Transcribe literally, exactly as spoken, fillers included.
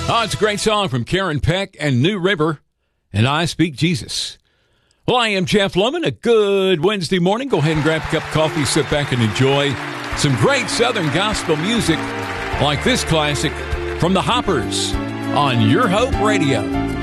Oh, it's a great song from Karen Peck and New River, and I Speak Jesus. Well, I am Jeff Lohman. A good Wednesday morning. Go ahead and grab a cup of coffee, sit back and enjoy some great Southern gospel music like this classic from the Hoppers on Your Hope Radio.